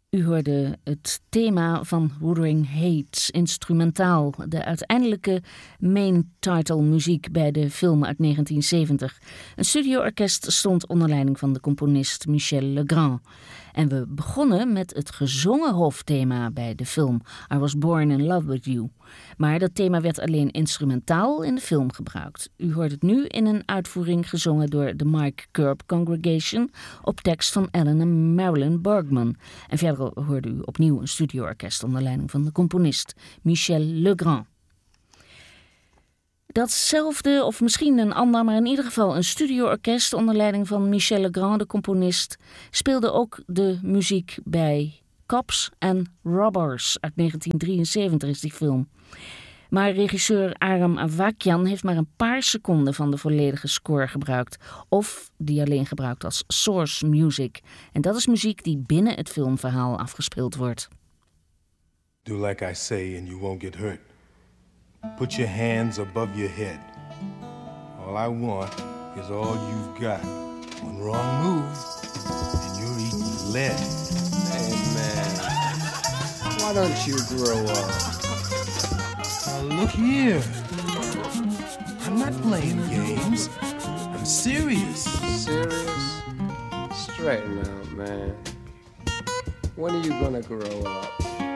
U hoorde het thema van Wuthering Heights, instrumentaal. De uiteindelijke main title muziek bij de film uit 1970. Een studioorkest stond onder leiding van de componist Michel Legrand. En we begonnen met het gezongen hoofdthema bij de film I Was Born in Love With You. Maar dat thema werd alleen instrumentaal in de film gebruikt. U hoort het nu in een uitvoering gezongen door de Mike Curb Congregation op tekst van Alan en Marilyn Bergman. En verder hoorde u opnieuw een studioorkest onder leiding van de componist Michel Legrand. Datzelfde, of misschien een ander, maar in ieder geval een studioorkest onder leiding van Michel Legrand, de componist, speelde ook de muziek bij Cops and Robbers uit 1973 is die film. Maar regisseur Aram Avakian heeft maar een paar seconden van de volledige score gebruikt. Of die alleen gebruikt als source music. En dat is muziek die binnen het filmverhaal afgespeeld wordt. Do like I say and you won't get hurt. Put your hands above your head. All I want is all you've got. One wrong move and you're eating lead. Hey man, why don't you grow up? Now look here. I'm not playing games. I'm serious. Serious? Straighten out, man. When are you gonna grow up?